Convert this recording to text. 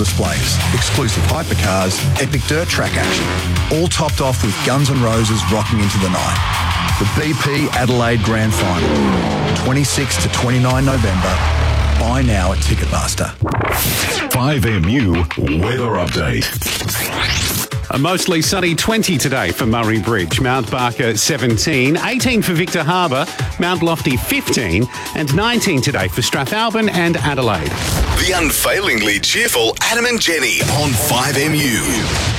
displays, exclusive hypercars, epic dirt track action, all topped off with Guns N' Roses rocking into the night. The BP Adelaide Grand Final, 26 to 29 November. Buy now at Ticketmaster. 5MU Weather Update. A mostly sunny 20 today for Murray Bridge, Mount Barker 17, 18 for Victor Harbour, Mount Lofty 15 and 19 today for Strathalbyn and Adelaide. The unfailingly cheerful Adam and Jenny on 5MU.